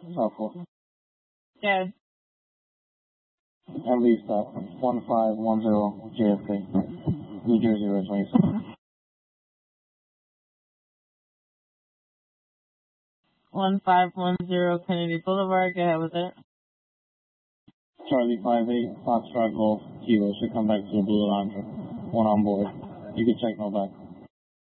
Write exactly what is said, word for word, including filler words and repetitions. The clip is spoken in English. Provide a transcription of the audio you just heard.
South Fork. Yeah. At least that. one five one zero J F K. New Jersey originally. one five one zero Kennedy Boulevard. Go ahead with it. Charlie five eight, Foxtrot Golf, Kilo. Should come back to the Blue Laundry. One on board. You can check no back.